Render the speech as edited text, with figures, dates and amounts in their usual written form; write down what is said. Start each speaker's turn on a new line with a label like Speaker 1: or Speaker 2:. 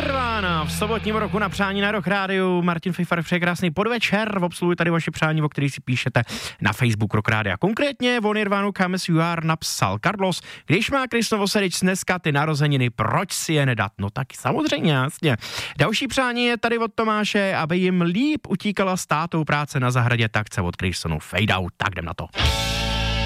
Speaker 1: Nirvana v sobotním roku na přání na Rock Rádiu. Martin Fifar, přeje krásný podvečer. Obsluhuji tady vaše přání, o kterých si píšete na Facebook Rock Rádia. Konkrétně o Nirvanu Come As You Are napsal Carlos. Když má Chris Novoselic dneska ty narozeniny, proč si je nedat? No tak samozřejmě, jasně. Další přání je tady od Tomáše, aby jim líp utíkala s tátou práce na zahradě, tak chce od Chrisonu Fade Out. Tak jdem na to.